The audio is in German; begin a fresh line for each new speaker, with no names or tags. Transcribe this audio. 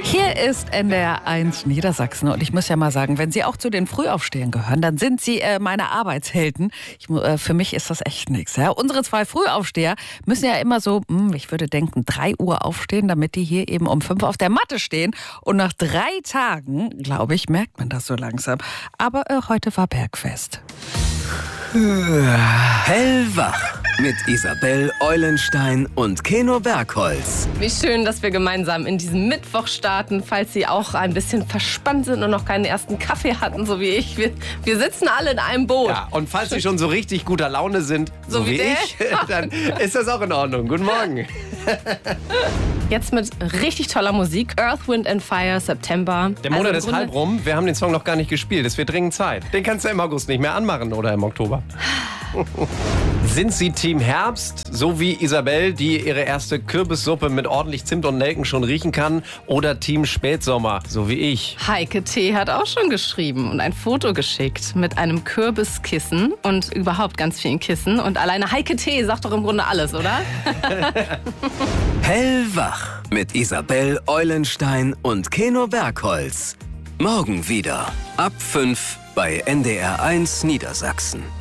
Hier ist NDR 1 Niedersachsen und ich muss ja mal sagen, wenn Sie auch zu den Frühaufstehern gehören, dann sind Sie meine Arbeitshelden. Für mich ist das echt nichts. Ja? Unsere 2 Frühaufsteher müssen ja immer so, ich würde denken, 3 Uhr aufstehen, damit die hier eben um 5 auf der Matte stehen. Und nach 3 Tagen, glaube ich, merkt man das so langsam. Aber heute war Bergfest.
Hellwach mit Isabel Eulenstein und Keno Bergholz.
Wie schön, dass wir gemeinsam in diesen Mittwoch starten, falls Sie auch ein bisschen verspannt sind und noch keinen ersten Kaffee hatten, so wie ich. Wir sitzen alle in einem Boot.
Ja, und falls Sie schon so richtig guter Laune sind, so wie ich, dann ist das auch in Ordnung. Guten Morgen.
Jetzt mit richtig toller Musik. Earth, Wind and Fire, September.
Der Monat ist halb rum. Wir haben den Song noch gar nicht gespielt. Es wird dringend Zeit. Den kannst du im August nicht mehr anmachen oder im Oktober. Sind Sie Team Herbst, so wie Isabel, die ihre erste Kürbissuppe mit ordentlich Zimt und Nelken schon riechen kann? Oder Team Spätsommer, so wie ich?
Heike T. hat auch schon geschrieben und ein Foto geschickt mit einem Kürbiskissen und überhaupt ganz vielen Kissen. Und alleine Heike T. sagt doch im Grunde alles, oder?
Hellwach mit Isabel Eulenstein und Keno Bergholz. Morgen wieder ab 5 bei NDR 1 Niedersachsen.